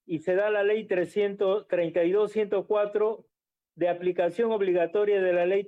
y se da la ley 332-104 de aplicación obligatoria de la ley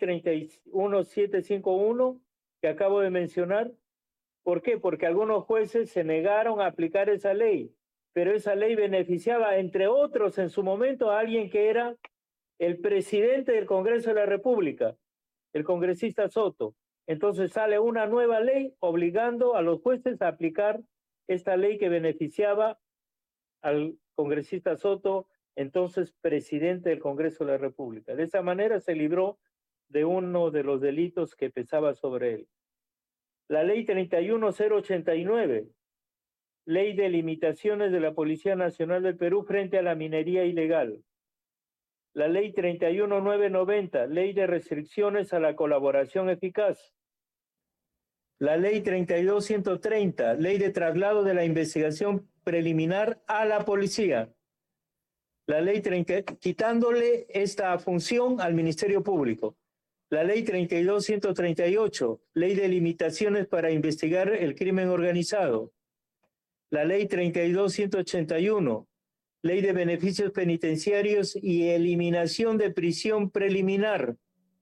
31751 que acabo de mencionar. ¿Por qué? Porque algunos jueces se negaron a aplicar esa ley, pero esa ley beneficiaba, entre otros, en su momento, a alguien que era el presidente del Congreso de la República, el congresista Soto. Entonces sale una nueva ley obligando a los jueces a aplicar esta ley que beneficiaba al congresista Soto, entonces presidente del Congreso de la República. De esa manera se libró de uno de los delitos que pesaba sobre él. La ley 31089, ley de limitaciones de la Policía Nacional del Perú frente a la minería ilegal. La ley 31990, ley de restricciones a la colaboración eficaz. La ley 32130, ley de traslado de la investigación preliminar a la policía. La ley 30, quitándole esta función al Ministerio Público. La ley 32138, ley de limitaciones para investigar el crimen organizado. La ley 32181, ley de beneficios penitenciarios y eliminación de prisión preliminar.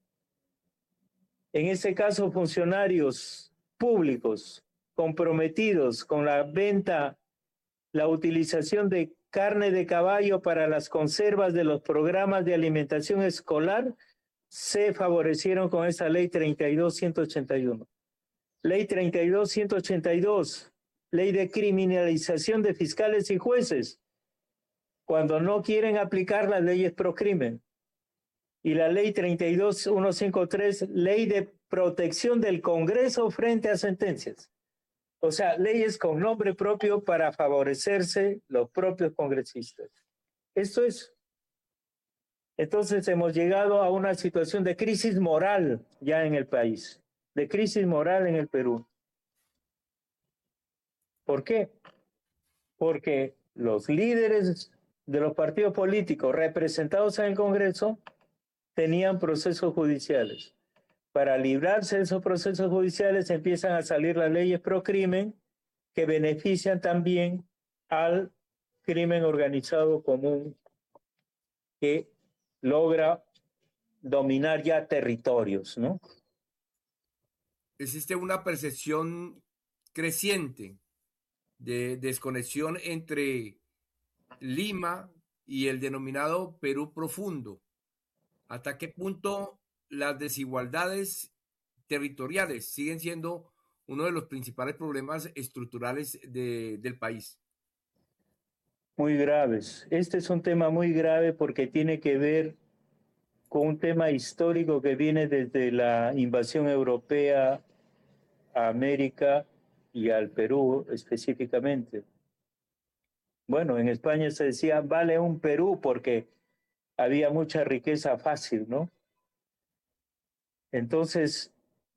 En este caso, funcionarios públicos comprometidos con la venta, la utilización de carne de caballo para las conservas de los programas de alimentación escolar se favorecieron con esa ley 32181. Ley 32182, ley de criminalización de fiscales y jueces cuando no quieren aplicar las leyes pro crimen. Y la ley 32153, ley de protección del Congreso frente a sentencias. O sea, leyes con nombre propio para favorecerse los propios congresistas. Esto es. Entonces hemos llegado a una situación de crisis moral ya en el país, de crisis moral en el Perú. ¿Por qué? Porque los líderes de los partidos políticos representados en el Congreso tenían procesos judiciales. Para librarse de esos procesos judiciales empiezan a salir las leyes pro crimen que benefician también al crimen organizado común que logra dominar ya territorios, ¿no? Existe una percepción creciente de desconexión entre Lima y el denominado Perú profundo. ¿Hasta qué punto las desigualdades territoriales siguen siendo uno de los principales problemas estructurales del país? Muy graves. Este es un tema muy grave porque tiene que ver con un tema histórico que viene desde la invasión europea a América y al Perú específicamente. Bueno, en España se decía, vale un Perú porque había mucha riqueza fácil, ¿no? Entonces,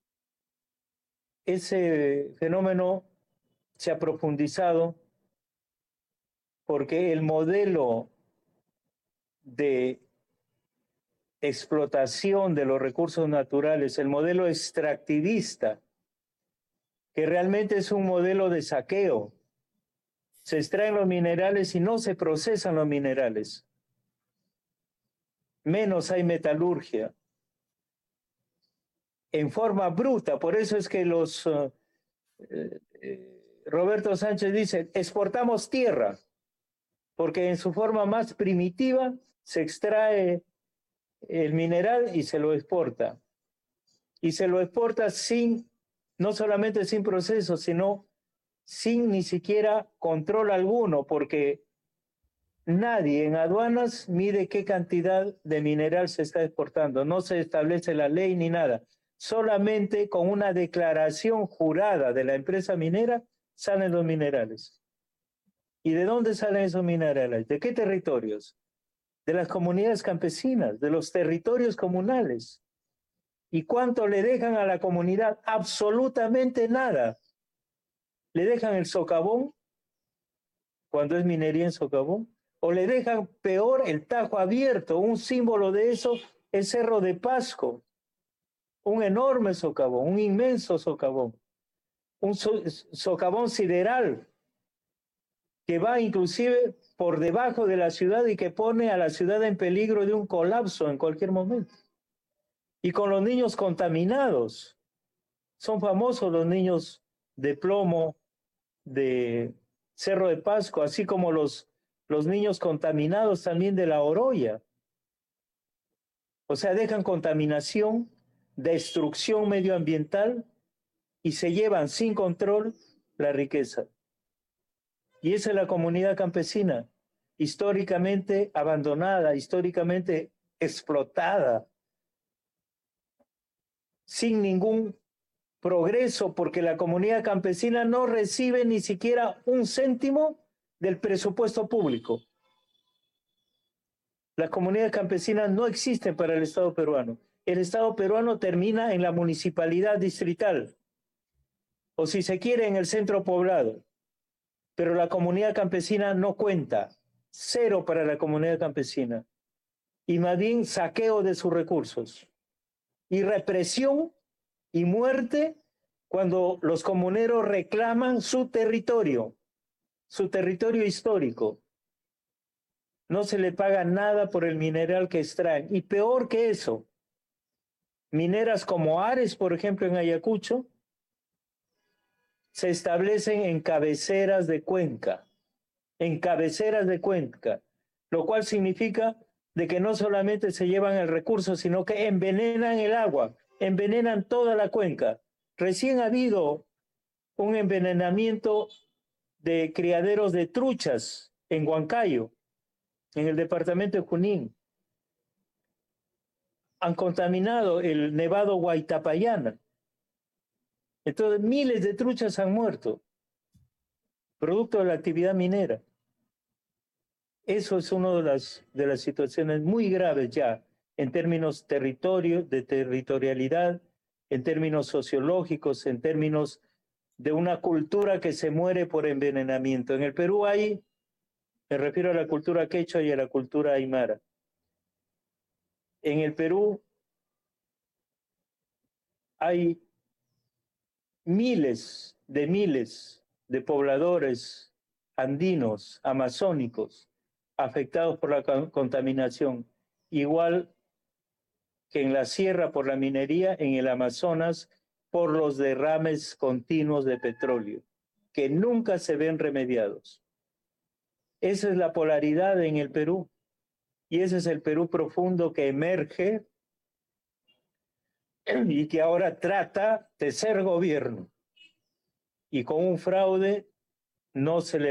ese fenómeno se ha profundizado porque el modelo de explotación de los recursos naturales, el modelo extractivista, que realmente es un modelo de saqueo. Se extraen los minerales y no se procesan los minerales. Menos hay metalurgia. En forma bruta, por eso es que Roberto Sánchez dice, exportamos tierra, porque en su forma más primitiva se extrae el mineral y se lo exporta. Y se lo exporta sin, no solamente sin proceso, sino sin ni siquiera control alguno, porque nadie en aduanas mide qué cantidad de mineral se está exportando. No se establece la ley ni nada. Solamente con una declaración jurada de la empresa minera salen los minerales. ¿Y de dónde salen esos minerales? ¿De qué territorios? De las comunidades campesinas, de los territorios comunales. ¿Y cuánto le dejan a la comunidad? Absolutamente nada. Le dejan el socavón, cuando es minería en socavón, o le dejan peor el Tajo abierto. Un símbolo de eso es Cerro de Pasco, un enorme socavón, un inmenso socavón, un socavón sideral que va inclusive por debajo de la ciudad y que pone a la ciudad en peligro de un colapso en cualquier momento. Y con los niños contaminados. Son famosos los niños de Plomo, de Cerro de Pasco, así como los niños contaminados también de La Oroya. O sea, dejan contaminación, destrucción medioambiental y se llevan sin control la riqueza. Y esa es la comunidad campesina, históricamente abandonada, históricamente explotada, sin ningún progreso, porque la comunidad campesina no recibe ni siquiera un céntimo del presupuesto público. Las comunidades campesinas no existen para el Estado peruano. El Estado peruano termina en la municipalidad distrital, o si se quiere, en el centro poblado. Pero la comunidad campesina no cuenta, cero para la comunidad campesina. Y más bien saqueo de sus recursos. Y represión y muerte cuando los comuneros reclaman su territorio histórico. No se le paga nada por el mineral que extraen. Y peor que eso, mineras como Ares, por ejemplo, en Ayacucho, se establecen en cabeceras de cuenca, lo cual significa de que no solamente se llevan el recurso, sino que envenenan el agua, envenenan toda la cuenca. Recién ha habido un envenenamiento de criaderos de truchas en Huancayo, en el departamento de Junín. Han contaminado el nevado Huaytapallana. Entonces, miles de truchas han muerto, producto de la actividad minera. Eso es una de las situaciones muy graves ya, en términos de territorialidad, en términos sociológicos, en términos de una cultura que se muere por envenenamiento. En el Perú hay, me refiero a la cultura quechua y a la cultura aymara. En el Perú hay miles de pobladores andinos, amazónicos, afectados por la contaminación, igual que en la sierra por la minería, en el Amazonas por los derrames continuos de petróleo, que nunca se ven remediados. Esa es la polaridad en el Perú, y ese es el Perú profundo que emerge y que ahora trata de ser gobierno. Y con un fraude no se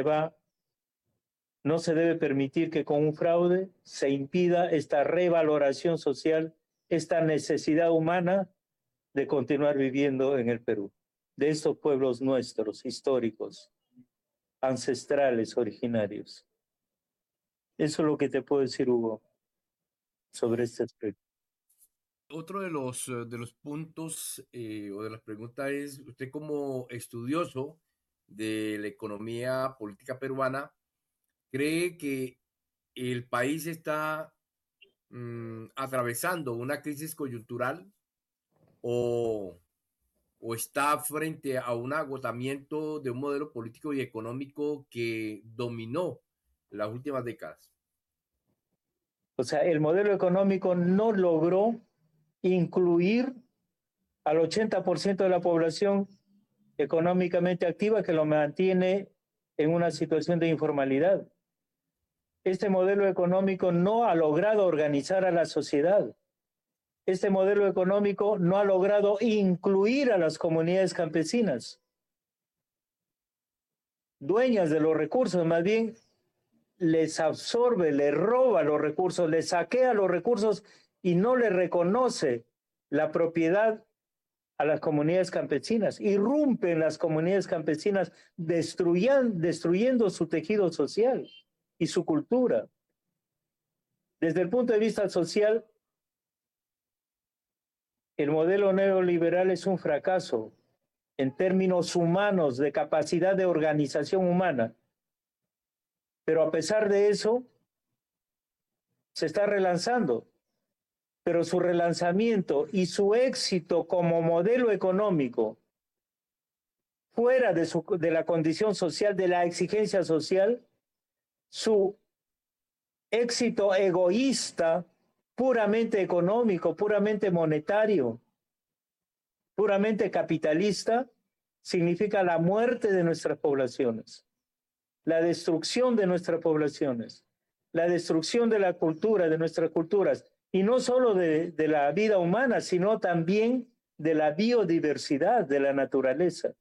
debe permitir que con un fraude se impida esta revaloración social, esta necesidad humana de continuar viviendo en el Perú, de estos pueblos nuestros, históricos, ancestrales, originarios. Eso es lo que te puedo decir, Hugo, sobre este aspecto. Otro de los puntos o de las preguntas es, usted como estudioso de la economía política peruana, ¿cree que el país está atravesando una crisis coyuntural o está frente a un agotamiento de un modelo político y económico que dominó las últimas décadas? O sea, el modelo económico no logró incluir al 80% de la población económicamente activa, que lo mantiene en una situación de informalidad. Este modelo económico no ha logrado organizar a la sociedad. Este modelo económico no ha logrado incluir a las comunidades campesinas, dueñas de los recursos, más bien les absorbe, les roba los recursos, les saquea los recursos y no les reconoce la propiedad a las comunidades campesinas, irrumpen las comunidades campesinas destruyendo su tejido social y su cultura. Desde el punto de vista social, el modelo neoliberal es un fracaso en términos humanos, de capacidad de organización humana. Pero a pesar de eso, se está relanzando. Pero su relanzamiento y su éxito como modelo económico, fuera de la condición social, de la exigencia social, su éxito egoísta, puramente económico, puramente monetario, puramente capitalista, significa la muerte de nuestras poblaciones, la destrucción de nuestras poblaciones, la destrucción de la cultura, de nuestras culturas, y no solo de la vida humana, sino también de la biodiversidad de la naturaleza.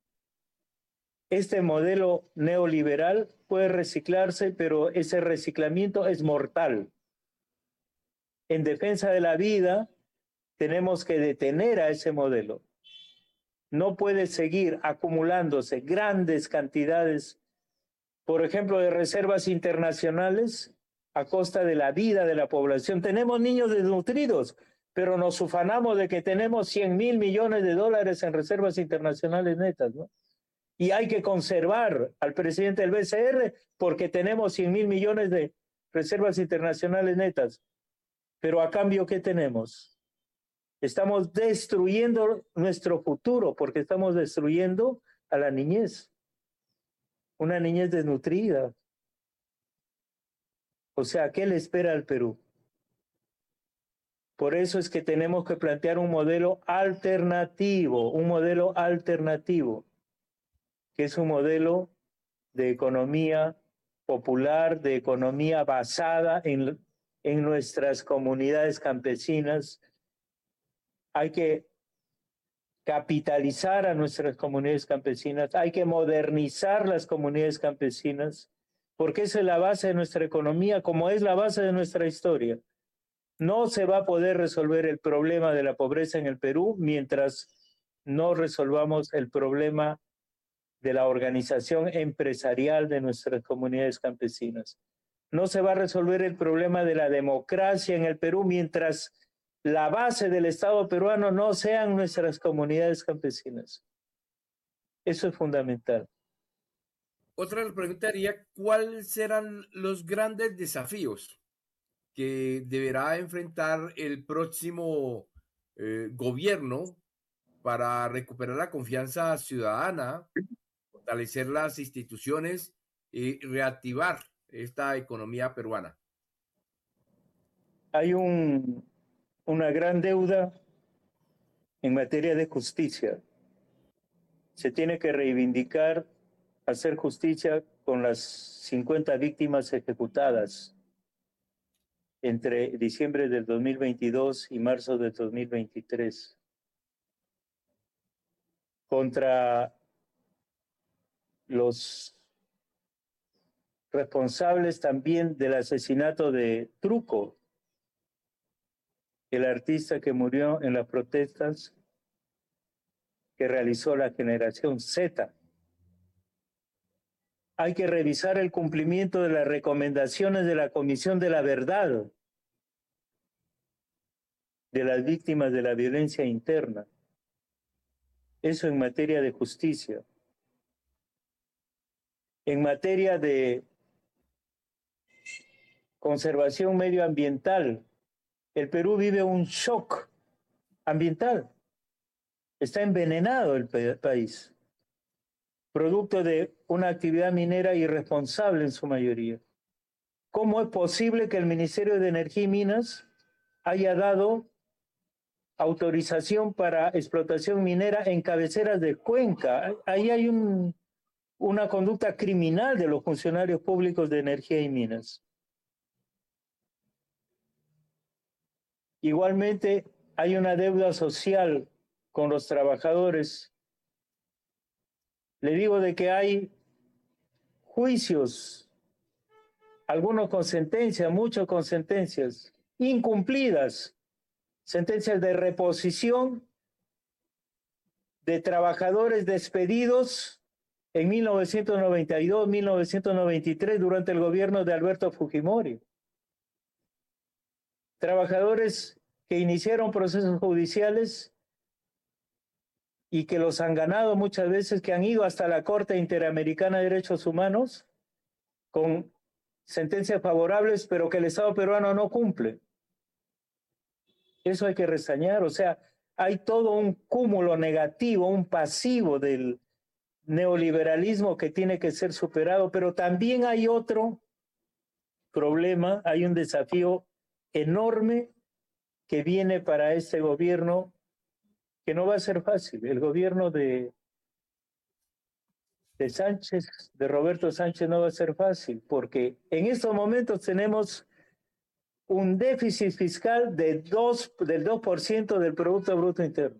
Este modelo neoliberal puede reciclarse, pero ese reciclamiento es mortal. En defensa de la vida, tenemos que detener a ese modelo. No puede seguir acumulándose grandes cantidades, por ejemplo, de reservas internacionales a costa de la vida de la población. Tenemos niños desnutridos, pero nos ufanamos de que tenemos 100.000 millones de dólares en reservas internacionales netas, ¿no? Y hay que conservar al presidente del BCR porque tenemos 100.000 millones de reservas internacionales netas. Pero a cambio, ¿qué tenemos? Estamos destruyendo nuestro futuro porque estamos destruyendo a la niñez. Una niñez desnutrida. O sea, ¿qué le espera al Perú? Por eso es que tenemos que plantear un modelo alternativo, que es un modelo de economía popular, de economía basada en nuestras comunidades campesinas. Hay que capitalizar a nuestras comunidades campesinas, hay que modernizar las comunidades campesinas, porque esa es la base de nuestra economía, como es la base de nuestra historia. No se va a poder resolver el problema de la pobreza en el Perú mientras no resolvamos el problema de la organización empresarial de nuestras comunidades campesinas. No se va a resolver el problema de la democracia en el Perú mientras la base del Estado peruano no sean nuestras comunidades campesinas. Eso es fundamental. Otra pregunta sería, ¿cuáles serán los grandes desafíos que deberá enfrentar el próximo gobierno para recuperar la confianza ciudadana, fortalecer las instituciones y reactivar esta economía peruana? Hay una gran deuda en materia de justicia. Se tiene que reivindicar, hacer justicia con las 50 víctimas ejecutadas entre diciembre del 2022 y marzo del 2023. Contra los responsables también del asesinato de Truco, el artista que murió en las protestas que realizó la generación Z. Hay que revisar el cumplimiento de las recomendaciones de la Comisión de la Verdad de las víctimas de la violencia interna. Eso en materia de justicia. En materia de conservación medioambiental, el Perú vive un shock ambiental. Está envenenado el país, producto de una actividad minera irresponsable en su mayoría. ¿Cómo es posible que el Ministerio de Energía y Minas haya dado autorización para explotación minera en cabeceras de cuenca? Ahí hay una conducta criminal de los funcionarios públicos de Energía y Minas. Igualmente, hay una deuda social con los trabajadores. Le digo de que hay juicios, algunos con sentencias, muchos con sentencias incumplidas, sentencias de reposición de trabajadores despedidos en 1992, 1993 durante el gobierno de Alberto Fujimori. Trabajadores que iniciaron procesos judiciales y que los han ganado muchas veces, que han ido hasta la Corte Interamericana de Derechos Humanos con sentencias favorables, pero que el Estado peruano no cumple. Eso hay que reseñar. O sea, hay todo un cúmulo negativo, un pasivo del neoliberalismo que tiene que ser superado, pero también hay otro problema, hay un desafío enorme que viene para este gobierno, que no va a ser fácil. El gobierno de Sánchez, de Roberto Sánchez, no va a ser fácil, porque en estos momentos tenemos un déficit fiscal del 2% del Producto Bruto Interno.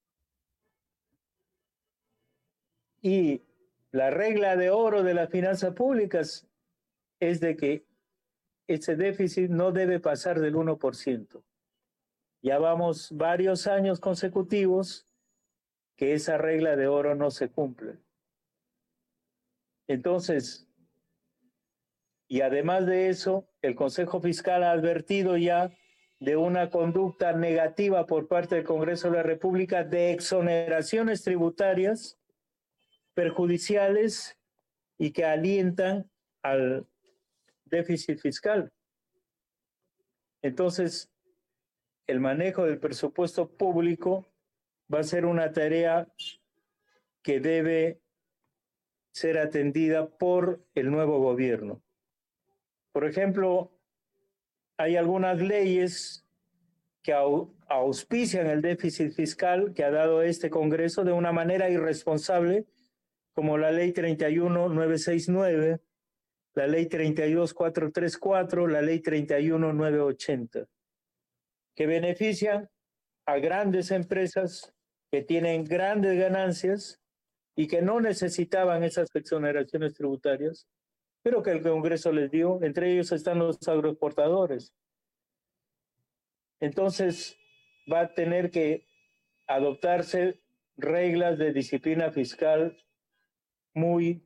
Y la regla de oro de las finanzas públicas es de que ese déficit no debe pasar del 1%. Ya vamos varios años consecutivos que esa regla de oro no se cumple. Entonces, y además de eso, el Consejo Fiscal ha advertido ya de una conducta negativa por parte del Congreso de la República de exoneraciones tributarias perjudiciales y que alientan al déficit fiscal. Entonces, el manejo del presupuesto público va a ser una tarea que debe ser atendida por el nuevo gobierno. Por ejemplo, hay algunas leyes que auspician el déficit fiscal que ha dado este Congreso de una manera irresponsable, como la Ley 31969, la Ley 32434, la Ley 31980, que benefician a grandes empresas que tienen grandes ganancias y que no necesitaban esas exoneraciones tributarias, pero que el Congreso les dio. Entre ellos están los agroexportadores. Entonces, va a tener que adoptarse reglas de disciplina fiscal muy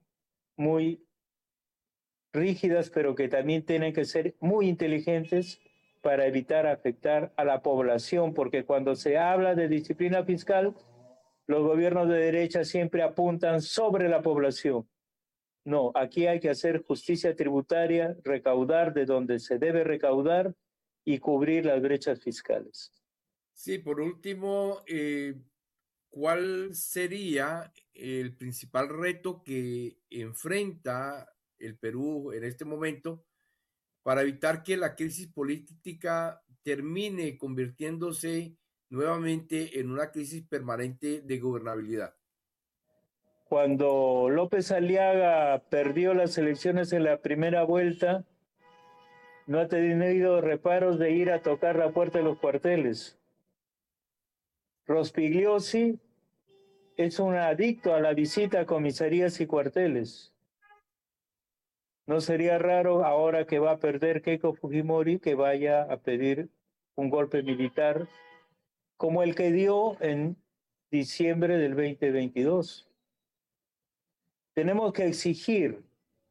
rígidas, pero que también tienen que ser muy inteligentes para evitar afectar a la población, porque cuando se habla de disciplina fiscal, los gobiernos de derecha siempre apuntan sobre la población. No, aquí hay que hacer justicia tributaria, recaudar de donde se debe recaudar y cubrir las brechas fiscales. Sí, por último, ¿cuál sería el principal reto que enfrenta el Perú en este momento para evitar que la crisis política termine convirtiéndose nuevamente en una crisis permanente de gobernabilidad? Cuando López Aliaga perdió las elecciones en la primera vuelta, no ha tenido reparos de ir a tocar la puerta de los cuarteles. Rospigliosi es un adicto a la visita a comisarías y cuarteles. No sería raro ahora que va a perder Keiko Fujimori que vaya a pedir un golpe militar como el que dio en diciembre del 2022. Tenemos que exigir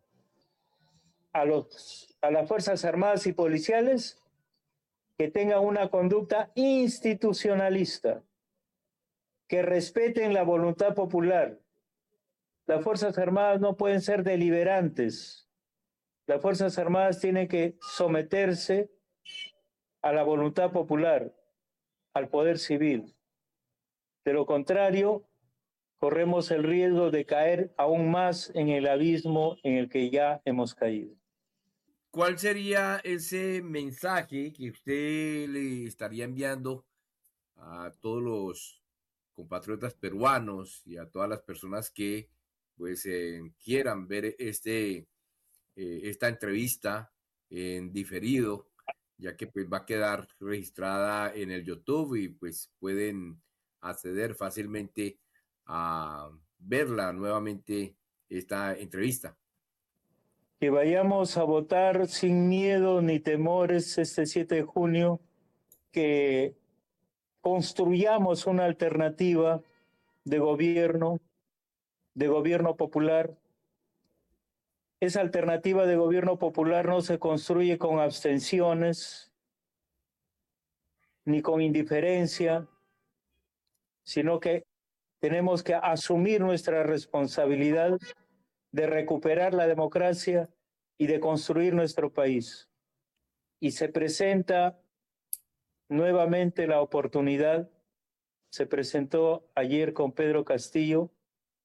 a las Fuerzas Armadas y Policiales que tengan una conducta institucionalista, que respeten la voluntad popular. Las Fuerzas Armadas no pueden ser deliberantes. Las Fuerzas Armadas tienen que someterse a la voluntad popular, al poder civil. De lo contrario, corremos el riesgo de caer aún más en el abismo en el que ya hemos caído. ¿Cuál sería ese mensaje que usted le estaría enviando a todos los compatriotas peruanos y a todas las personas que pues quieran ver esta entrevista en diferido, ya que pues va a quedar registrada en el YouTube y pues pueden acceder fácilmente a verla nuevamente esta entrevista? Que vayamos a votar sin miedo ni temores este 7 de junio, que construyamos una alternativa de gobierno popular. Esa alternativa de gobierno popular no se construye con abstenciones ni con indiferencia, sino que tenemos que asumir nuestra responsabilidad de recuperar la democracia y de construir nuestro país. Y se presenta nuevamente la oportunidad, se presentó ayer con Pedro Castillo,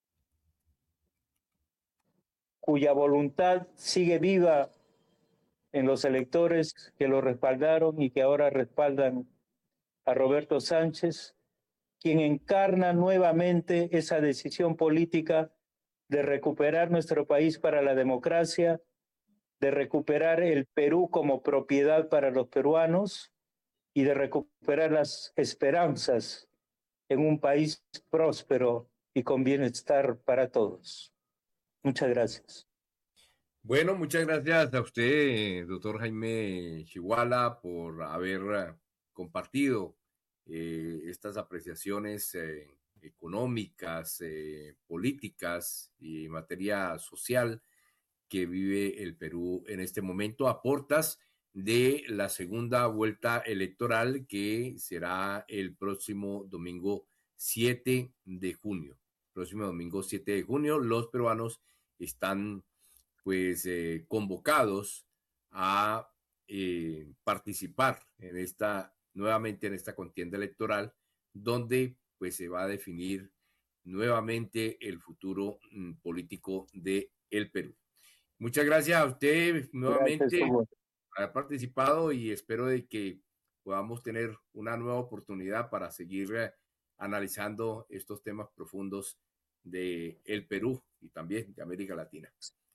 cuya voluntad sigue viva en los electores que lo respaldaron y que ahora respaldan a Roberto Sánchez, quien encarna nuevamente esa decisión política de recuperar nuestro país para la democracia, de recuperar el Perú como propiedad para los peruanos y de recuperar las esperanzas en un país próspero y con bienestar para todos. Muchas gracias. Bueno, muchas gracias a usted, doctor Jaime Chihuala, por haber compartido estas apreciaciones económicas, políticas y en materia social que vive el Perú en este momento a portas de la segunda vuelta electoral que será el próximo domingo 7 de junio. Próximo domingo 7 de junio, los peruanos están pues convocados a participar en nuevamente en esta contienda electoral, donde pues se va a definir nuevamente el futuro político de el Perú. Muchas gracias a usted nuevamente por haber participado y espero de que podamos tener una nueva oportunidad para seguir analizando estos temas profundos de el Perú y también de América Latina.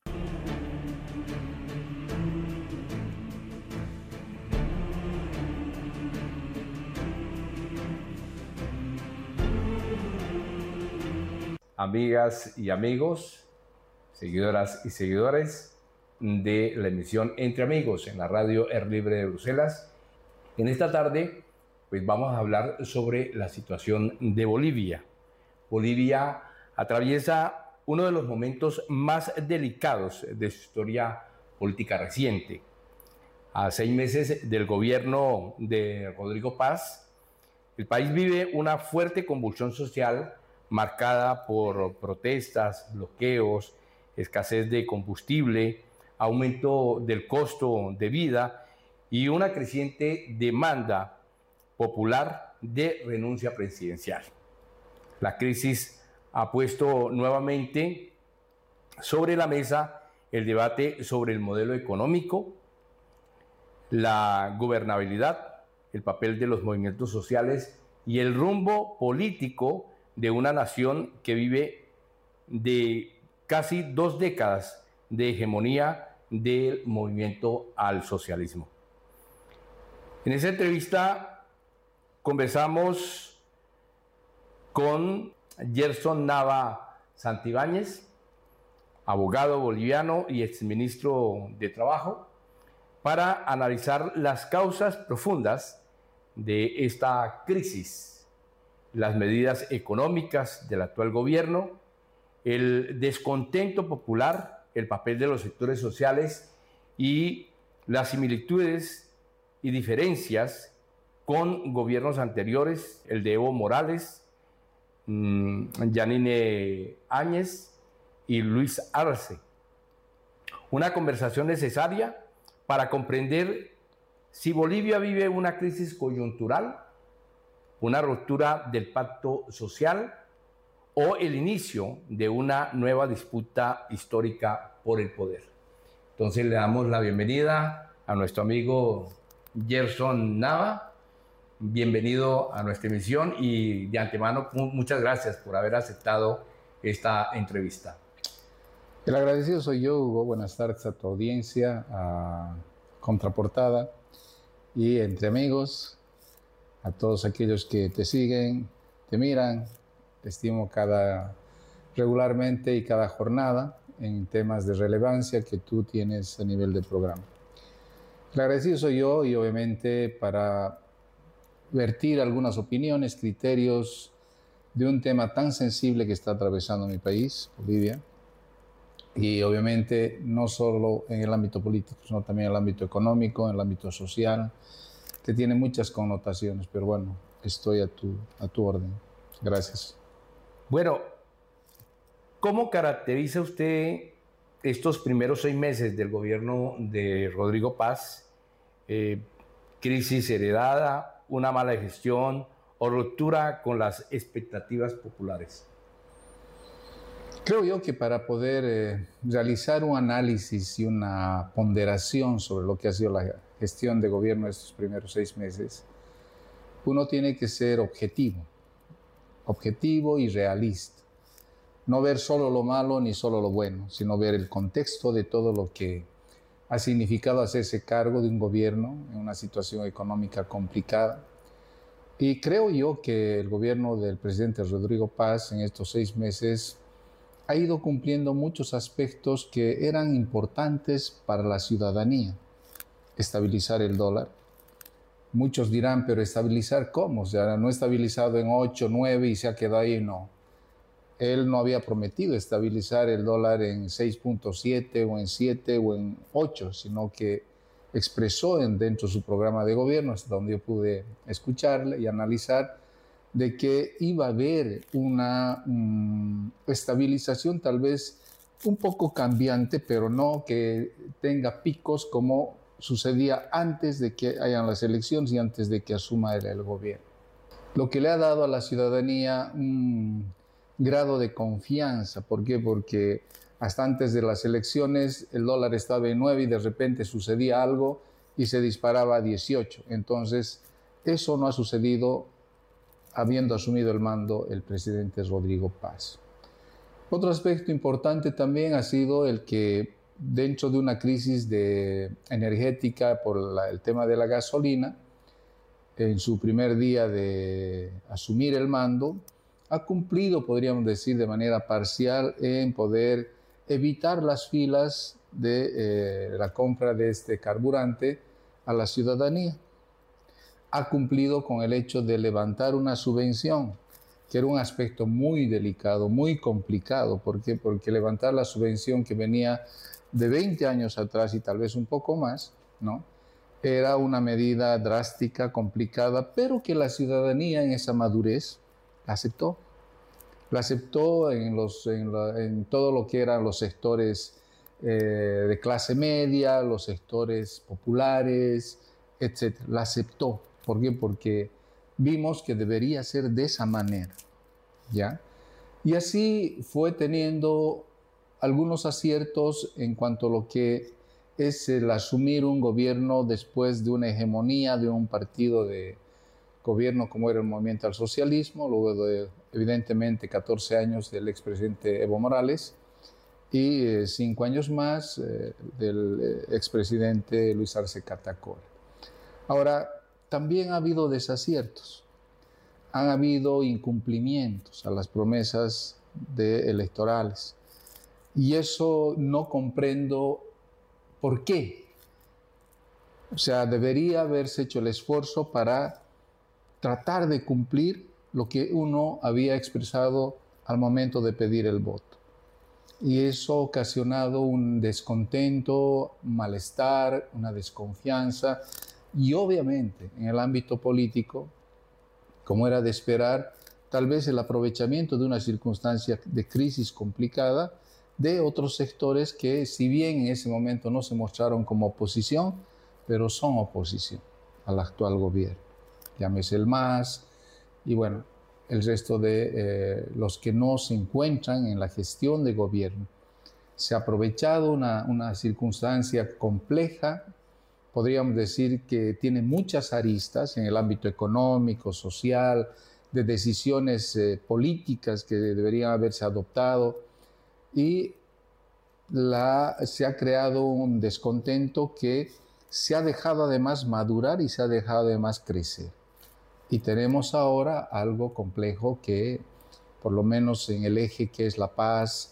Amigas y amigos, seguidoras y seguidores de la emisión Entre Amigos en la radio Air Libre de Bruselas. En esta tarde, pues vamos a hablar sobre la situación de Bolivia. Bolivia atraviesa uno de los momentos más delicados de su historia política reciente. A 6 meses del gobierno de Rodrigo Paz, el país vive una fuerte convulsión social marcada por protestas, bloqueos, escasez de combustible, aumento del costo de vida y una creciente demanda popular de renuncia presidencial. La crisis ha puesto nuevamente sobre la mesa el debate sobre el modelo económico, la gobernabilidad, el papel de los movimientos sociales y el rumbo político de una nación que vive de casi 2 décadas de hegemonía del movimiento al socialismo. En esa entrevista conversamos con Gerson Nava Santibáñez, abogado boliviano y exministro de Trabajo, para analizar las causas profundas de esta crisis, las medidas económicas del actual gobierno, el descontento popular, el papel de los sectores sociales y las similitudes y diferencias con gobiernos anteriores, el de Evo Morales, Yanine Áñez y Luis Arce. Una conversación necesaria para comprender si Bolivia vive una crisis coyuntural, una ruptura del pacto social o el inicio de una nueva disputa histórica por el poder. Entonces le damos la bienvenida a nuestro amigo Gerson Nava. Bienvenido a nuestra emisión y de antemano muchas gracias por haber aceptado esta entrevista. El agradecido soy yo, Hugo. Buenas tardes a tu audiencia, a Contraportada y Entre Amigos, a todos aquellos que te siguen, te miran. Te estimo regularmente y cada jornada en temas de relevancia que tú tienes a nivel de programa. El agradecido soy yo y obviamente para vertir algunas opiniones, criterios de un tema tan sensible que está atravesando mi país, Bolivia, y obviamente no solo en el ámbito político, sino también en el ámbito económico, en el ámbito social, que tiene muchas connotaciones, pero bueno, estoy a tu orden. Gracias. Bueno, ¿cómo caracteriza usted estos primeros 6 meses del gobierno de Rodrigo Paz? ¿Crisis heredada, una mala gestión o ruptura con las expectativas populares? Creo yo que para poder realizar un análisis y una ponderación sobre lo que ha sido la gestión de gobierno de estos primeros 6 meses, uno tiene que ser objetivo y realista. No ver solo lo malo ni solo lo bueno, sino ver el contexto de todo lo que ha significado hacerse cargo de un gobierno en una situación económica complicada. Y creo yo que el gobierno del presidente Rodrigo Paz en estos 6 meses ha ido cumpliendo muchos aspectos que eran importantes para la ciudadanía. Estabilizar el dólar. Muchos dirán, pero ¿estabilizar cómo? O sea, no estabilizado en 8, 9 y se ha quedado ahí, no. Él no había prometido estabilizar el dólar en 6.7 o en 7 o en 8, sino que expresó dentro de su programa de gobierno, hasta donde yo pude escucharle y analizar, de que iba a haber una estabilización tal vez un poco cambiante, pero no que tenga picos como sucedía antes de que hayan las elecciones y antes de que asuma el gobierno. Lo que le ha dado a la ciudadanía un grado de confianza. ¿Por qué? Porque hasta antes de las elecciones el dólar estaba en 9 y de repente sucedía algo y se disparaba a 18. Entonces, eso no ha sucedido habiendo asumido el mando el presidente Rodrigo Paz. Otro aspecto importante también ha sido el que dentro de una crisis energética por el tema de la gasolina, en su primer día de asumir el mando, ha cumplido, podríamos decir, de manera parcial en poder evitar las filas de la compra de este carburante a la ciudadanía. Ha cumplido con el hecho de levantar una subvención, que era un aspecto muy delicado, muy complicado. ¿Por qué? Porque levantar la subvención que venía de 20 años atrás y tal vez un poco más, ¿no?, era una medida drástica, complicada, pero que la ciudadanía en esa madurez la aceptó. La aceptó en todo lo que eran los sectores de clase media, los sectores populares, etc. La aceptó. ¿Por qué? Porque vimos que debería ser de esa manera, ¿ya? Y así fue teniendo algunos aciertos en cuanto a lo que es el asumir un gobierno después de una hegemonía de un partido de gobierno como era el Movimiento al Socialismo, luego de evidentemente 14 años del expresidente Evo Morales y 5 años más del expresidente Luis Arce Catacora. Ahora, también ha habido desaciertos, han habido incumplimientos a las promesas electorales y eso no comprendo por qué. O sea, debería haberse hecho el esfuerzo para tratar de cumplir lo que uno había expresado al momento de pedir el voto. Y eso ha ocasionado un descontento, un malestar, una desconfianza. Y obviamente en el ámbito político, como era de esperar, tal vez el aprovechamiento de una circunstancia de crisis complicada de otros sectores que, si bien en ese momento no se mostraron como oposición, pero son oposición al actual gobierno. Llámese el MAS y bueno, el resto de los que no se encuentran en la gestión de gobierno. Se ha aprovechado una circunstancia compleja, podríamos decir que tiene muchas aristas en el ámbito económico, social, de decisiones políticas que deberían haberse adoptado y se ha creado un descontento que se ha dejado además madurar y se ha dejado además crecer. Y tenemos ahora algo complejo que, por lo menos en el eje que es La Paz,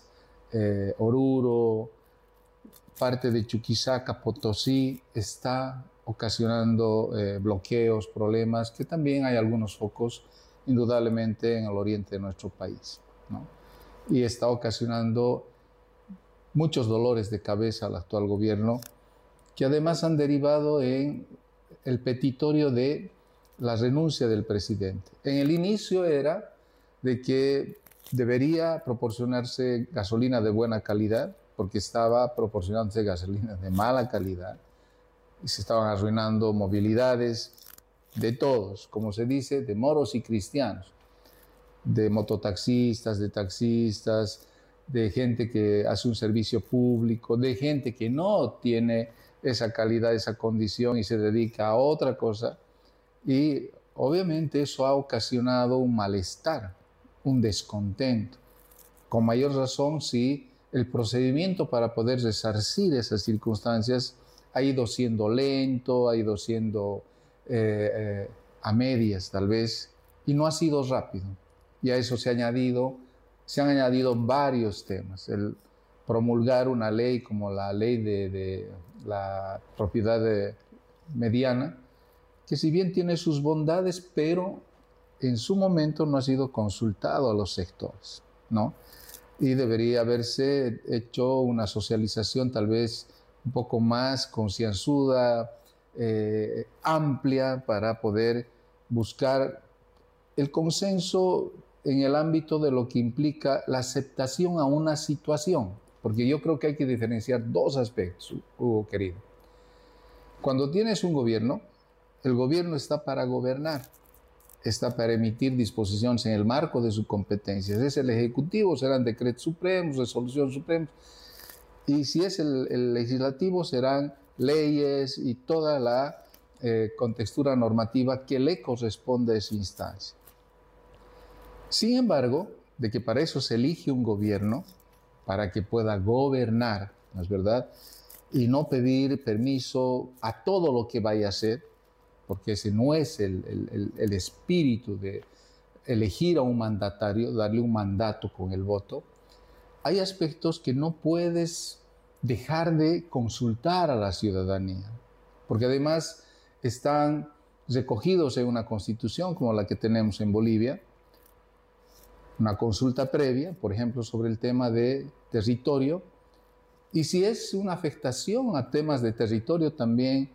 Oruro, parte de Chuquisaca, Potosí, está ocasionando bloqueos, problemas, que también hay algunos focos, indudablemente, en el oriente de nuestro país, ¿no? Y está ocasionando muchos dolores de cabeza al actual gobierno, que además han derivado en el petitorio de la renuncia del presidente. En el inicio era de que debería proporcionarse gasolina de buena calidad, porque estaba proporcionándose gasolina de mala calidad y se estaban arruinando movilidades de todos, como se dice, de moros y cristianos, de mototaxistas, de taxistas, de gente que hace un servicio público, de gente que no tiene esa calidad, esa condición y se dedica a otra cosa. Y obviamente eso ha ocasionado un malestar, un descontento. Con mayor razón si el procedimiento para poder resarcir esas circunstancias ha ido siendo lento, ha ido siendo a medias tal vez, y no ha sido rápido. Y a eso se han añadido varios temas. El promulgar una ley como la ley de la propiedad mediana, que si bien tiene sus bondades, pero en su momento no ha sido consultado a los sectores, ¿no? Y debería haberse hecho una socialización tal vez un poco más concienzuda, amplia, para poder buscar el consenso en el ámbito de lo que implica la aceptación a una situación. Porque yo creo que hay que diferenciar dos aspectos, Hugo querido. Cuando tienes un gobierno, el gobierno está para gobernar, está para emitir disposiciones en el marco de sus competencias. Es el Ejecutivo, serán decretos supremos, resoluciones supremas. Y si es el Legislativo, serán leyes y toda la contextura normativa que le corresponde a esa instancia. Sin embargo, de que para eso se elige un gobierno, para que pueda gobernar, ¿no es verdad? Y no pedir permiso a todo lo que vaya a hacer, porque ese no es el espíritu de elegir a un mandatario, darle un mandato con el voto. Hay aspectos que no puedes dejar de consultar a la ciudadanía, porque además están recogidos en una constitución como la que tenemos en Bolivia, una consulta previa, por ejemplo, sobre el tema de territorio, y si es una afectación a temas de territorio también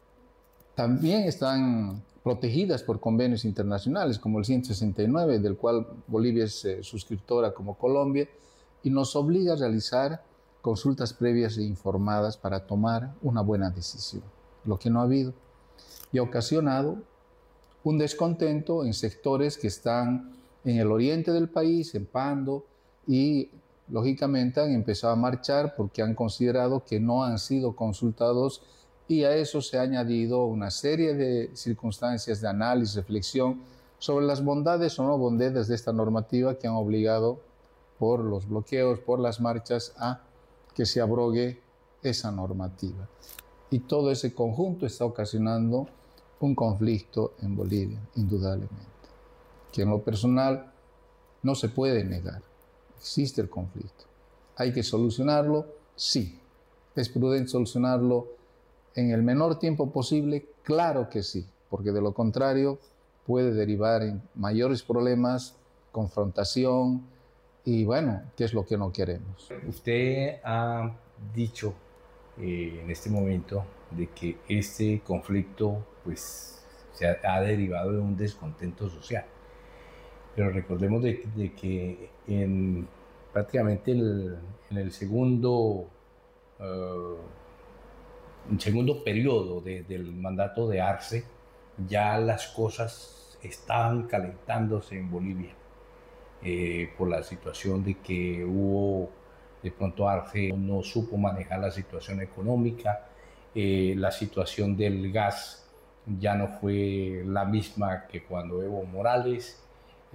están protegidas por convenios internacionales, como el 169, del cual Bolivia es suscriptora como Colombia, y nos obliga a realizar consultas previas e informadas para tomar una buena decisión, lo que no ha habido, y ha ocasionado un descontento en sectores que están en el oriente del país, en Pando, y lógicamente han empezado a marchar porque han considerado que no han sido consultados, y a eso se ha añadido una serie de circunstancias de análisis, reflexión sobre las bondades o no bondades de esta normativa que han obligado por los bloqueos, por las marchas, a que se abrogue esa normativa. Y todo ese conjunto está ocasionando un conflicto en Bolivia, indudablemente, que en lo personal no se puede negar. Existe el conflicto. ¿Hay que solucionarlo? Sí. ¿Es prudente solucionarlo en el menor tiempo posible? Claro que sí, porque de lo contrario puede derivar en mayores problemas, confrontación y bueno, ¿qué es lo que no queremos? Usted ha dicho en este momento de que este conflicto pues se ha derivado de un descontento social, pero recordemos de que prácticamente en el segundo periodo del mandato de Arce, ya las cosas estaban calentándose en Bolivia por la situación de que de pronto Arce no supo manejar la situación económica, la situación del gas ya no fue la misma que cuando Evo Morales,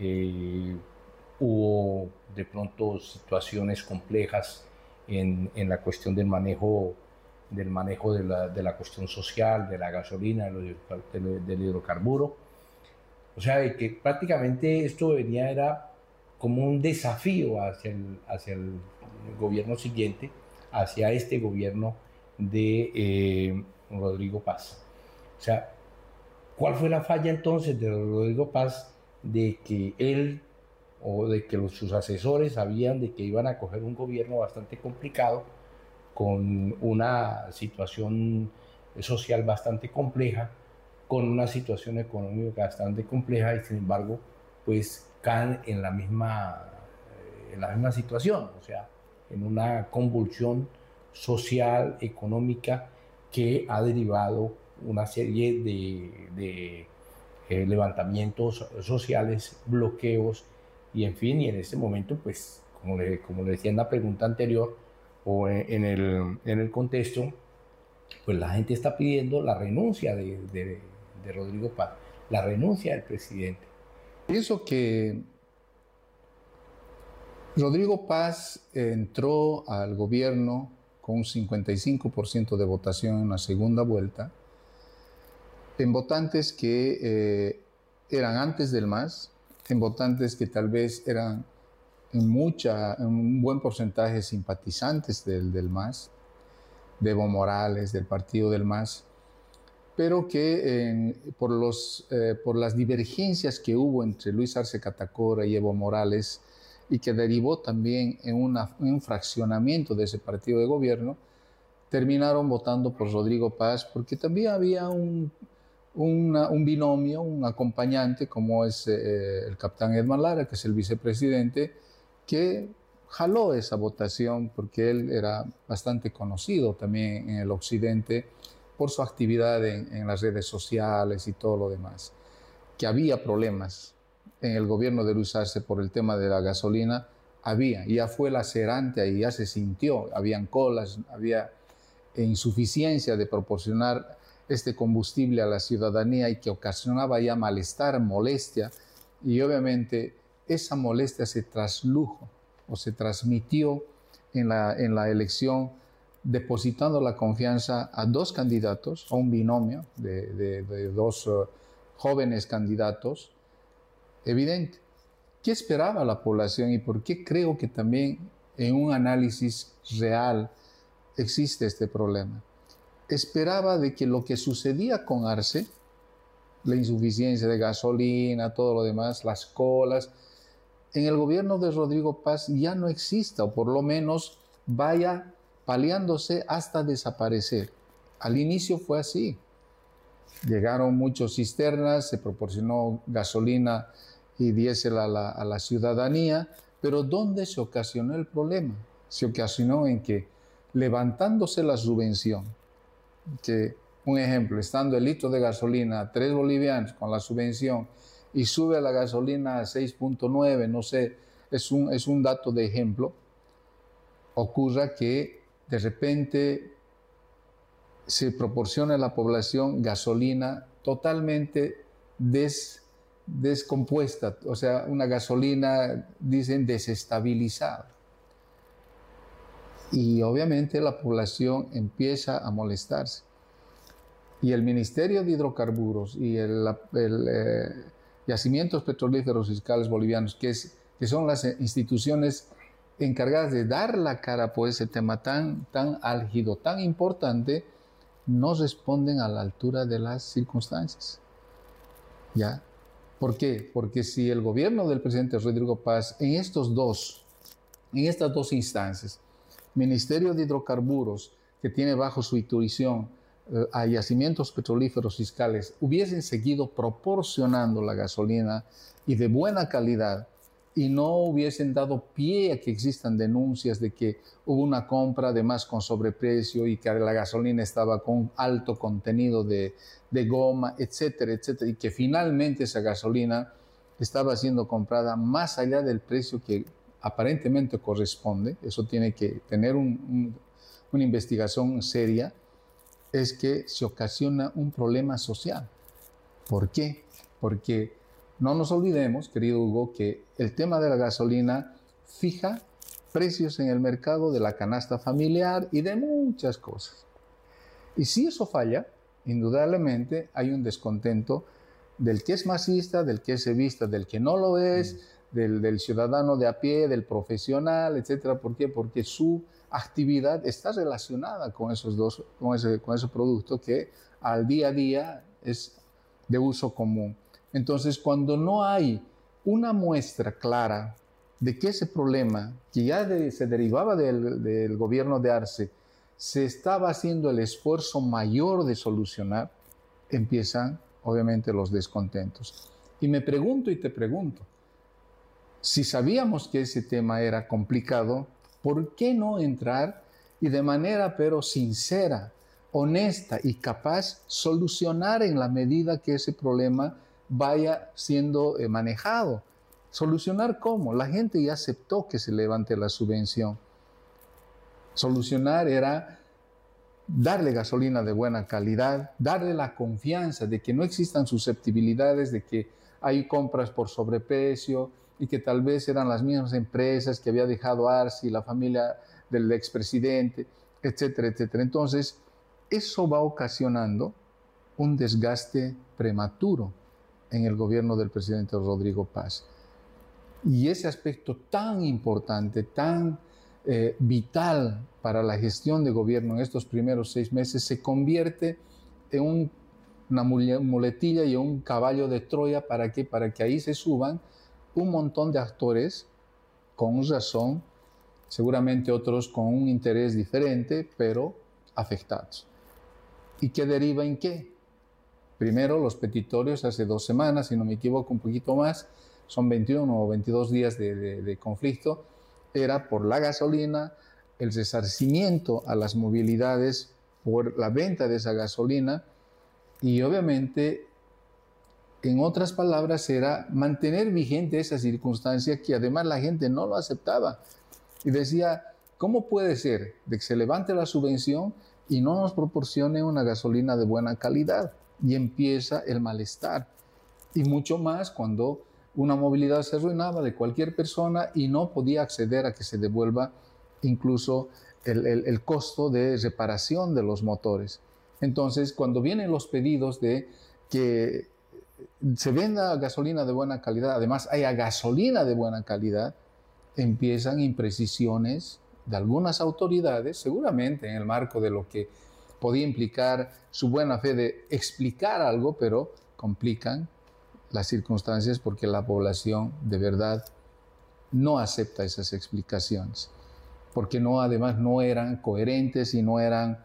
hubo de pronto situaciones complejas en la cuestión del manejo de la cuestión social, de la gasolina, del hidrocarburo. O sea, de que prácticamente esto era como un desafío hacia el gobierno siguiente, hacia este gobierno de Rodrigo Paz. O sea, ¿cuál fue la falla entonces de Rodrigo Paz de que él o de que sus asesores sabían de que iban a coger un gobierno bastante complicado, con una situación social bastante compleja, con una situación económica bastante compleja, y sin embargo, pues caen en la misma situación, o sea, en una convulsión social, económica, que ha derivado una serie de levantamientos sociales, bloqueos, y en fin, y en este momento, pues, como le decía en la pregunta anterior o en el contexto, pues la gente está pidiendo la renuncia de Rodrigo Paz, la renuncia del presidente. Pienso que Rodrigo Paz entró al gobierno con un 55% de votación en la segunda vuelta, en votantes que eran antes del MAS, en votantes que tal vez eran en un buen porcentaje simpatizantes del MAS, de Evo Morales, del partido del MAS, pero que por las divergencias que hubo entre Luis Arce Catacora y Evo Morales, y que derivó también en un fraccionamiento de ese partido de gobierno, terminaron votando por Rodrigo Paz, porque también había un binomio, un acompañante, como es el capitán Edman Lara, que es el vicepresidente, que jaló esa votación porque él era bastante conocido también en el occidente por su actividad en las redes sociales y todo lo demás. Que había problemas en el gobierno de Luis Arce por el tema de la gasolina, ya fue lacerante ahí, ya se sintió, habían colas, había insuficiencia de proporcionar este combustible a la ciudadanía y que ocasionaba ya malestar, molestia, y obviamente esa molestia se traslujo o se transmitió en la elección, depositando la confianza a dos candidatos, a un binomio de dos jóvenes candidatos, evidente. ¿Qué esperaba la población y por qué creo que también en un análisis real existe este problema? Esperaba de que lo que sucedía con Arce, la insuficiencia de gasolina, todo lo demás, las colas, en el gobierno de Rodrigo Paz ya no exista, o por lo menos vaya paliándose hasta desaparecer. Al inicio fue así. Llegaron muchas cisternas, se proporcionó gasolina y diésel a la ciudadanía, pero ¿dónde se ocasionó el problema? Se ocasionó en que, levantándose la subvención, que, un ejemplo, estando el litro de gasolina a 3 bolivianos con la subvención y sube la gasolina a 6.9, no sé, es un dato de ejemplo, ocurra que de repente se proporciona a la población gasolina totalmente descompuesta, o sea, una gasolina, dicen, desestabilizada. Y obviamente la población empieza a molestarse. Y el Ministerio de Hidrocarburos y Yacimientos Petrolíferos Fiscales Bolivianos, que son las instituciones encargadas de dar la cara por ese tema tan álgido, tan importante, no responden a la altura de las circunstancias. ¿Ya? ¿Por qué? Porque si el gobierno del presidente Rodrigo Paz en estas dos instancias, Ministerio de Hidrocarburos, que tiene bajo su jurisdicción a yacimientos petrolíferos fiscales, hubiesen seguido proporcionando la gasolina y de buena calidad, y no hubiesen dado pie a que existan denuncias de que hubo una compra además con sobreprecio y que la gasolina estaba con alto contenido de goma, etcétera, etcétera, y que finalmente esa gasolina estaba siendo comprada más allá del precio que aparentemente corresponde, eso tiene que tener una investigación seria, es que se ocasiona un problema social. ¿Por qué? Porque no nos olvidemos, querido Hugo, que el tema de la gasolina fija precios en el mercado de la canasta familiar y de muchas cosas. Y si eso falla, indudablemente hay un descontento del que es masista, del que es evista, del que no lo es, del ciudadano de a pie, del profesional, etcétera. ¿Por qué? Porque su actividad está relacionada con con ese producto que al día a día es de uso común. Entonces, cuando no hay una muestra clara de que ese problema, que ya se derivaba del gobierno de Arce, se estaba haciendo el esfuerzo mayor de solucionar, empiezan obviamente los descontentos. Y me pregunto y te pregunto, si sabíamos que ese tema era complicado, ¿por qué no entrar y de manera pero sincera, honesta y capaz solucionar en la medida que ese problema vaya siendo manejado? ¿Solucionar cómo? La gente ya aceptó que se levante la subvención. Solucionar era darle gasolina de buena calidad, darle la confianza de que no existan susceptibilidades, de que hay compras por sobreprecio y que tal vez eran las mismas empresas que había dejado Arce y la familia del expresidente, etcétera, etcétera. Entonces, eso va ocasionando un desgaste prematuro en el gobierno del presidente Rodrigo Paz. Y ese aspecto tan importante, tan vital para la gestión de gobierno en estos primeros 6 meses se convierte en una muletilla y un caballo de Troya. ¿Para qué? Para que ahí se suban un montón de actores con razón, seguramente otros con un interés diferente, pero afectados. ¿Y qué deriva en qué? Primero, los petitorios hace 2 semanas, si no me equivoco, un poquito más, son 21 o 22 días de conflicto, era por la gasolina, el resarcimiento a las movilidades por la venta de esa gasolina y obviamente, en otras palabras, era mantener vigente esa circunstancia que además la gente no lo aceptaba y decía, ¿cómo puede ser de que se levante la subvención y no nos proporcione una gasolina de buena calidad? Y empieza el malestar y mucho más cuando una movilidad se arruinaba de cualquier persona y no podía acceder a que se devuelva incluso el costo de reparación de los motores. Entonces, cuando vienen los pedidos de que se venda gasolina de buena calidad, además haya gasolina de buena calidad, empiezan imprecisiones de algunas autoridades, seguramente en el marco de lo que podía implicar su buena fe de explicar algo, pero complican las circunstancias porque la población de verdad no acepta esas explicaciones, porque además no eran coherentes y no eran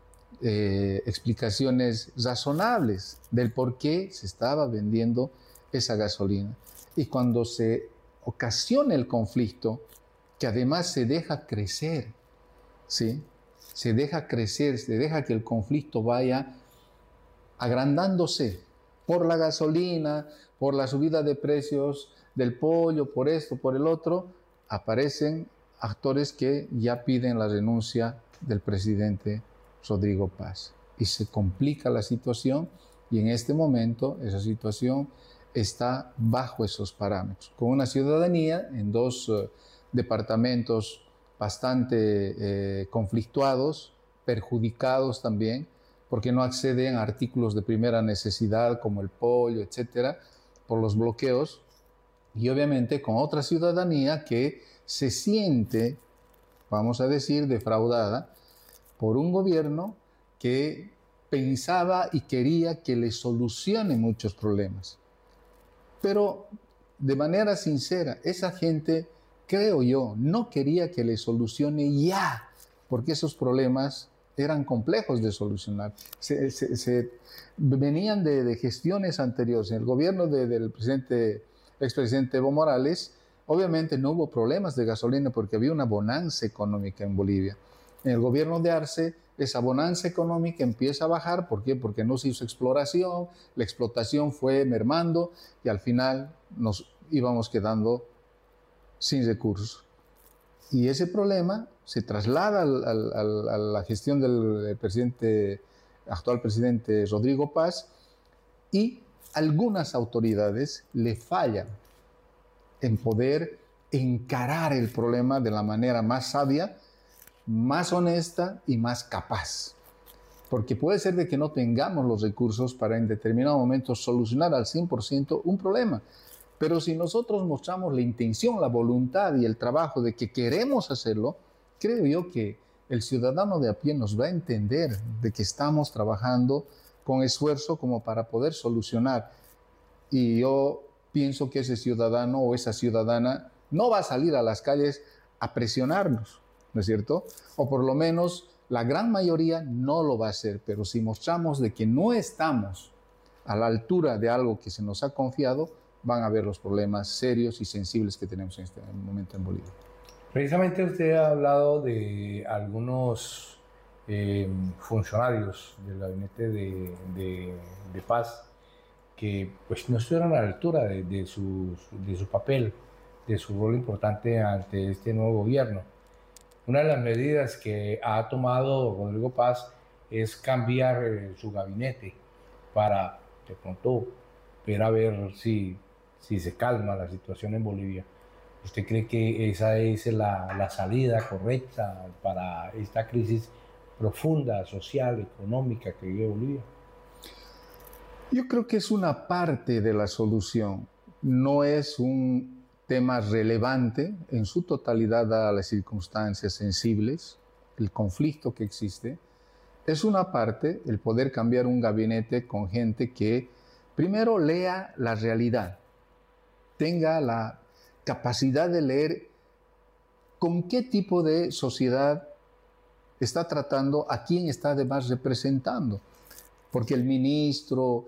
explicaciones razonables del por qué se estaba vendiendo esa gasolina. Y cuando se ocasiona el conflicto, que además se deja crecer, ¿sí? Se deja crecer, se deja que el conflicto vaya agrandándose, por la gasolina, por la subida de precios del pollo, por esto, por el otro, aparecen actores que ya piden la renuncia del presidente Rodrigo Paz. Y se complica la situación y en este momento esa situación está bajo esos parámetros, con una ciudadanía en 2 departamentos bastante conflictuados, perjudicados también, porque no acceden a artículos de primera necesidad como el pollo, etcétera, por los bloqueos, y obviamente con otra ciudadanía que se siente, vamos a decir, defraudada por un gobierno que pensaba y quería que le solucione muchos problemas. Pero de manera sincera, esa gente, creo yo, no quería que le solucione ya, porque esos problemas eran complejos de solucionar. Venían de gestiones anteriores. En el gobierno del expresidente Evo Morales, obviamente no hubo problemas de gasolina porque había una bonanza económica en Bolivia. En el gobierno de Arce, esa bonanza económica empieza a bajar. ¿Por qué? Porque no se hizo exploración, la explotación fue mermando y al final nos íbamos quedando sin recursos. Y ese problema se traslada a la gestión del actual presidente Rodrigo Paz, y algunas autoridades le fallan en poder encarar el problema de la manera más sabia, más honesta y más capaz. Porque puede ser de que no tengamos los recursos para en determinado momento solucionar al 100% un problema. Pero si nosotros mostramos la intención, la voluntad y el trabajo de que queremos hacerlo, creo yo que el ciudadano de a pie nos va a entender de que estamos trabajando con esfuerzo como para poder solucionar. Y yo pienso que ese ciudadano o esa ciudadana no va a salir a las calles a presionarnos, ¿no es cierto? O por lo menos la gran mayoría no lo va a hacer, pero si mostramos de que no estamos a la altura de algo que se nos ha confiado, van a ver los problemas serios y sensibles que tenemos en este momento en Bolivia. Precisamente usted ha hablado de algunos funcionarios del gabinete de Paz que pues, no estuvieron a la altura de su papel, de su rol importante ante este nuevo gobierno. Una de las medidas que ha tomado Rodrigo Paz es cambiar su gabinete para de pronto ver a ver si se calma la situación en Bolivia. ¿Usted cree que esa es la salida correcta para esta crisis profunda, social, económica que vive Bolivia? Yo creo que es una parte de la solución. No es un tema relevante en su totalidad dadas las circunstancias sensibles, el conflicto que existe. Es una parte el poder cambiar un gabinete con gente que primero lea la realidad, tenga la capacidad de leer con qué tipo de sociedad está tratando, a quién está además representando. Porque el ministro,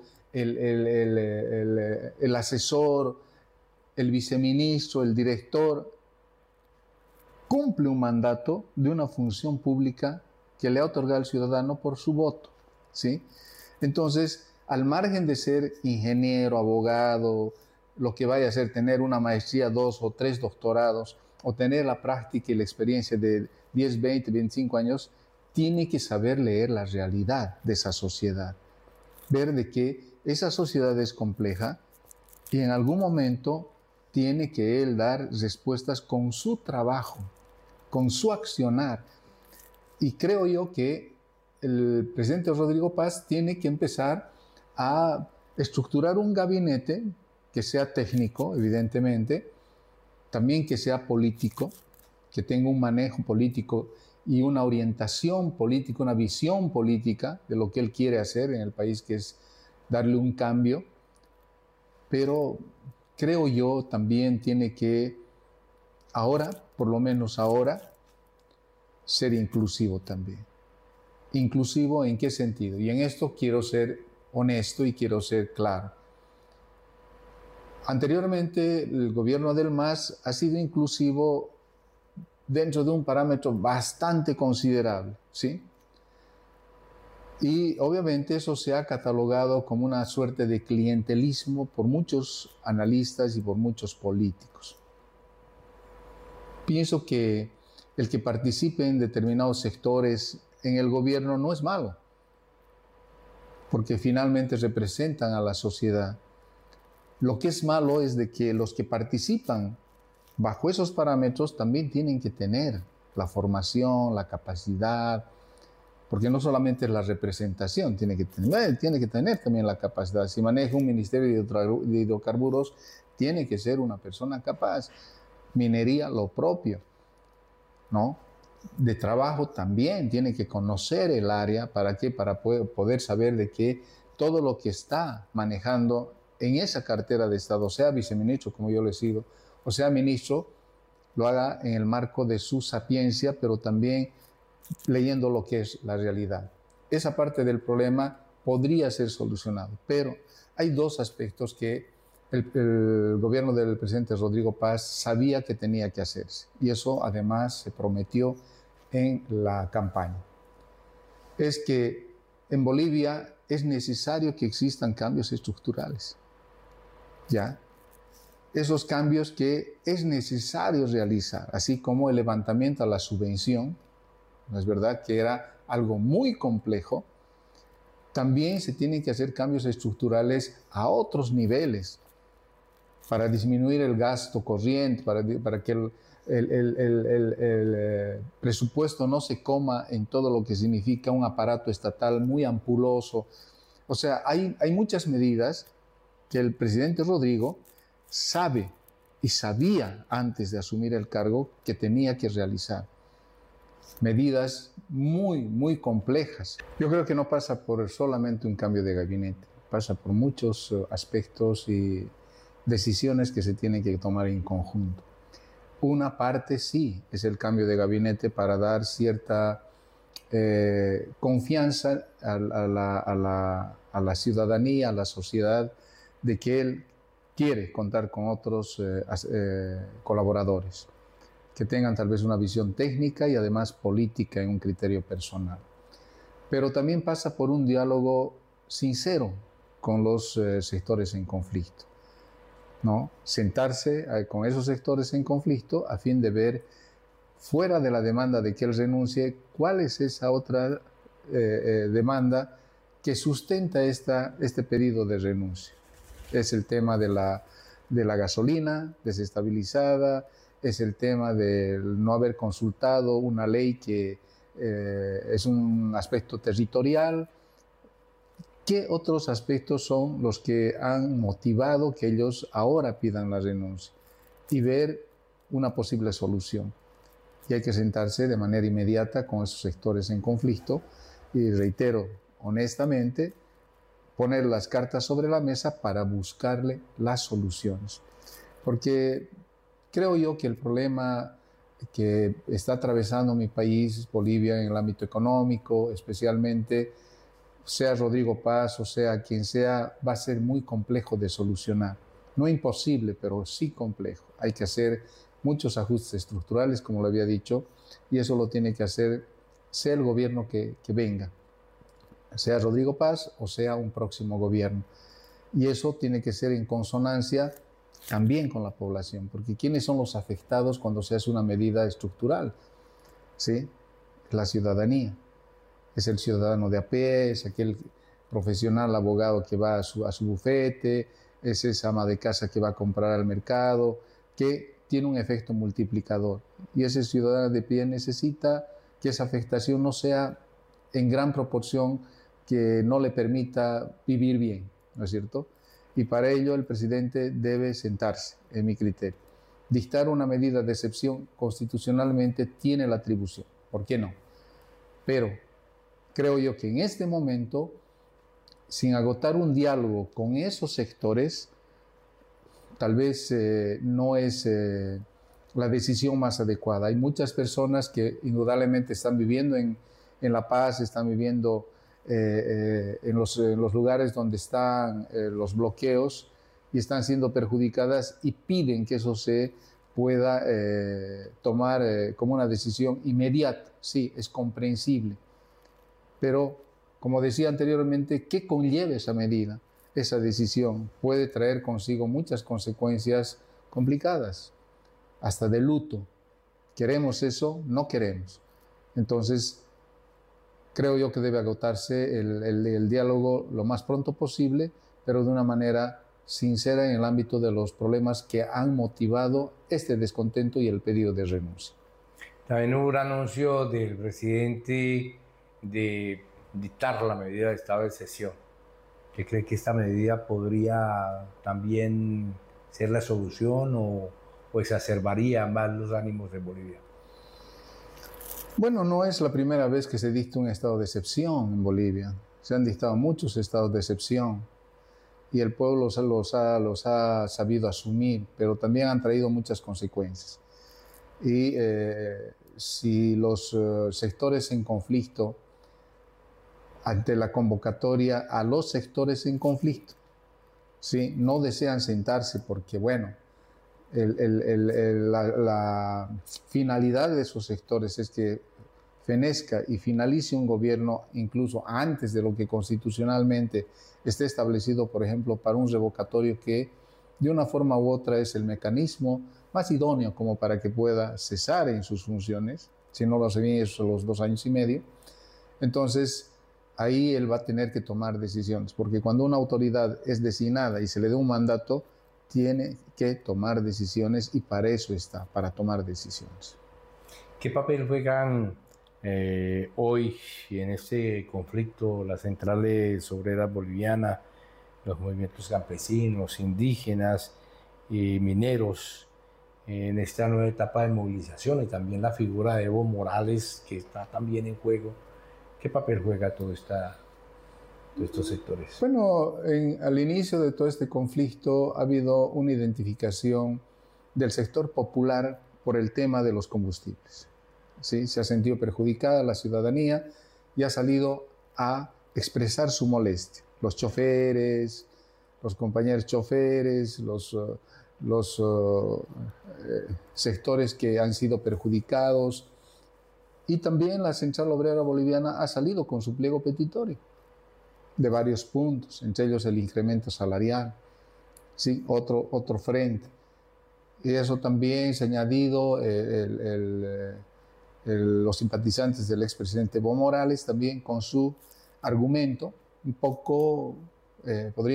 el asesor, el viceministro, el director, cumple un mandato de una función pública que le ha otorgado al ciudadano por su voto, ¿sí? Entonces, al margen de ser ingeniero, abogado, lo que vaya a ser tener una maestría, 2 o 3 doctorados, o tener la práctica y la experiencia de 10, 20, 25 años, tiene que saber leer la realidad de esa sociedad, ver de que esa sociedad es compleja y en algún momento tiene que él dar respuestas con su trabajo, con su accionar. Y creo yo que el presidente Rodrigo Paz tiene que empezar a estructurar un gabinete que sea técnico, evidentemente, también que sea político, que tenga un manejo político y una orientación política, una visión política de lo que él quiere hacer en el país, que es darle un cambio. Pero creo yo también tiene que ahora, por lo menos ahora, ser inclusivo también. ¿Inclusivo en qué sentido? Y en esto quiero ser honesto y quiero ser claro. Anteriormente, el gobierno del MAS ha sido inclusivo dentro de un parámetro bastante considerable, ¿sí? Y obviamente eso se ha catalogado como una suerte de clientelismo por muchos analistas y por muchos políticos. Pienso que el que participe en determinados sectores en el gobierno no es malo, porque finalmente representan a la sociedad. Lo que es malo es de que los que participan bajo esos parámetros también tienen que tener la formación, la capacidad, porque no solamente es la representación, tiene que tener también la capacidad. Si maneja un ministerio de hidrocarburos, tiene que ser una persona capaz. Minería, lo propio, ¿no? De trabajo también tiene que conocer el área. ¿Para qué? Para poder saber de que todo lo que está manejando en esa cartera de Estado, sea viceministro, como yo le he sido, o sea ministro, lo haga en el marco de su sapiencia, pero también leyendo lo que es la realidad. Esa parte del problema podría ser solucionado, pero hay dos aspectos que el gobierno del presidente Rodrigo Paz sabía que tenía que hacerse, y eso además se prometió en la campaña. Es que en Bolivia es necesario que existan cambios estructurales, ¿ya? Esos cambios que es necesario realizar, así como el levantamiento a la subvención, ¿no es verdad? Que era algo muy complejo. También se tienen que hacer cambios estructurales a otros niveles para disminuir el gasto corriente, para que el presupuesto no se coma en todo lo que significa un aparato estatal muy ampuloso. O sea, hay muchas medidas que el presidente Rodrigo sabe y sabía antes de asumir el cargo que tenía que realizar. Medidas muy, muy complejas. Yo creo que no pasa por solamente un cambio de gabinete, pasa por muchos aspectos y decisiones que se tienen que tomar en conjunto. Una parte sí es el cambio de gabinete para dar cierta confianza a la ciudadanía, a la sociedad, de que él quiere contar con otros colaboradores que tengan tal vez una visión técnica y además política en un criterio personal. Pero también pasa por un diálogo sincero con los sectores en conflicto, ¿no? Sentarse con esos sectores en conflicto a fin de ver, fuera de la demanda de que él renuncie, cuál es esa otra demanda que sustenta este pedido de renuncia. Es el tema de la gasolina desestabilizada, es el tema de no haber consultado una ley que es un aspecto territorial. ¿Qué otros aspectos son los que han motivado que ellos ahora pidan la renuncia? Y ver una posible solución. Y hay que sentarse de manera inmediata con esos sectores en conflicto y, reitero, honestamente, poner las cartas sobre la mesa para buscarle las soluciones. Porque creo yo que el problema que está atravesando mi país, Bolivia, en el ámbito económico, especialmente, sea Rodrigo Paz o sea quien sea, va a ser muy complejo de solucionar. No imposible, pero sí complejo. Hay que hacer muchos ajustes estructurales, como lo había dicho, y eso lo tiene que hacer, sea el gobierno que venga, sea Rodrigo Paz o sea un próximo gobierno. Y eso tiene que ser en consonancia también con la población, porque ¿quiénes son los afectados cuando se hace una medida estructural? ¿Sí? La ciudadanía. Es el ciudadano de a pie, es aquel profesional abogado que va a su bufete, es esa ama de casa que va a comprar al mercado, que tiene un efecto multiplicador. Y ese ciudadano de pie necesita que esa afectación no sea en gran proporción, que no le permita vivir bien, ¿no es cierto? Y para ello el presidente debe sentarse, en mi criterio. Dictar una medida de excepción constitucionalmente tiene la atribución, ¿por qué no? Pero creo yo que en este momento, sin agotar un diálogo con esos sectores, tal vez no es la decisión más adecuada. Hay muchas personas que indudablemente están viviendo en La Paz, están viviendo en los lugares donde están los bloqueos y están siendo perjudicadas y piden que eso se pueda tomar como una decisión inmediata. Sí, es comprensible. Pero, como decía anteriormente, ¿qué conlleva esa medida? Esa decisión puede traer consigo muchas consecuencias complicadas, hasta de luto. ¿Queremos eso? No queremos. Entonces, creo yo que debe agotarse el diálogo lo más pronto posible, pero de una manera sincera en el ámbito de los problemas que han motivado este descontento y el pedido de renuncia. También hubo un anuncio del presidente de dictar la medida de estado de excepción. ¿Qué cree que esta medida podría también ser la solución o exacerbaría más los ánimos de Bolivia? Bueno, no es la primera vez que se dicta un estado de excepción en Bolivia. Se han dictado muchos estados de excepción y el pueblo los ha sabido asumir, pero también han traído muchas consecuencias. Y si los sectores en conflicto, ante la convocatoria a los sectores en conflicto, ¿sí?, no desean sentarse porque, bueno, la finalidad de esos sectores es que fenezca y finalice un gobierno incluso antes de lo que constitucionalmente esté establecido, por ejemplo, para un revocatorio que de una forma u otra es el mecanismo más idóneo como para que pueda cesar en sus funciones, si no lo hace bien eso los 2 años y medio. Entonces ahí él va a tener que tomar decisiones, porque cuando una autoridad es designada y se le da un mandato, tiene que tomar decisiones y para eso está, para tomar decisiones. ¿Qué papel juegan hoy en este conflicto las centrales obreras bolivianas, los movimientos campesinos, indígenas y mineros en esta nueva etapa de movilización y también la figura de Evo Morales que está también en juego? ¿Qué papel juega todos estos sectores? Bueno, al inicio de todo este conflicto ha habido una identificación del sector popular por el tema de los combustibles. ¿Sí? Se ha sentido perjudicada la ciudadanía y ha salido a expresar su molestia. Los choferes, los compañeros choferes, los sectores que han sido perjudicados. Y también la Central Obrera Boliviana ha salido con su pliego petitorio. de varios puntos, entre ellos el incremento salarial, ¿sí? Otro frente. Y eso también se ha añadido los simpatizantes del expresidente Evo Morales también con su argumento un poco, podría